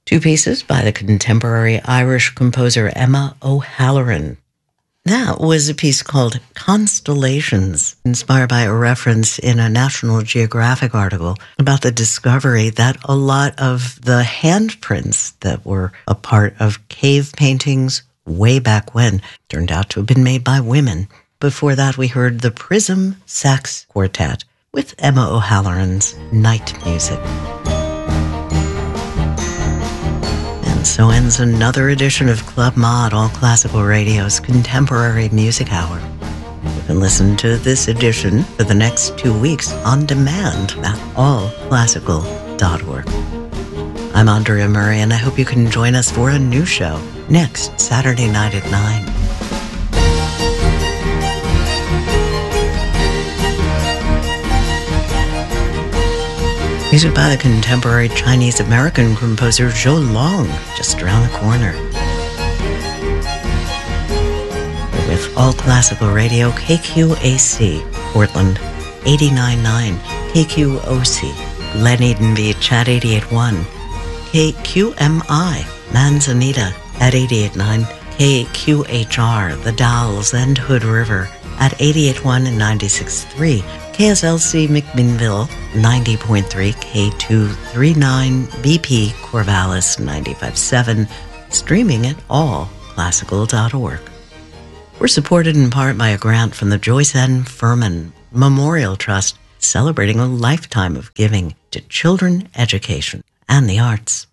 Two pieces by the contemporary Irish composer Emma O'Halloran. That was a piece called Constellations, inspired by a reference in a National Geographic article about the discovery that a lot of the handprints that were a part of cave paintings way back when turned out to have been made by women. Before that, we heard the Prism Sax Quartet with Emma O'Halloran's Night Music. And so ends another edition of Club Mod, All Classical Radio's Contemporary Music Hour. You can listen to this edition for the next 2 weeks on demand at allclassical.org. I'm Andrea Murray, and I hope you can join us for a new show next Saturday night at 9. Music by the contemporary Chinese-American composer Zhou Long, just around the corner. With All Classical Radio, KQAC, Portland, 89.9, KQOC, Glen Eden Beach at 88.1, KQMI, Manzanita at 88.9, KQHR, The Dalles and Hood River at 88.1 and 96.3, KSLC McMinnville, 90.3, K239, BP Corvallis, 95.7, streaming at allclassical.org. We're supported in part by a grant from the Joyce N. Furman Memorial Trust, celebrating a lifetime of giving to children, education, and the arts.